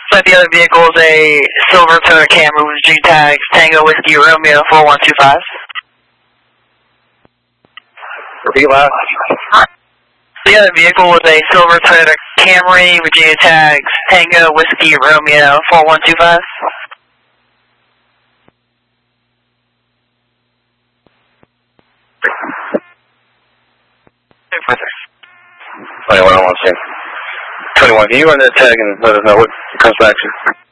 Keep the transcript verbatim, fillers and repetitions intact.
So the other vehicle is a silver Toyota Camry with G tags Tango Whiskey Romeo four one two five. Repeat loud. The other vehicle was a silver Toyota Camry with G tags Tango Whiskey Romeo four one two five. twenty-one, I want to say. twenty-one, can you run that tag and let us know what comes back to?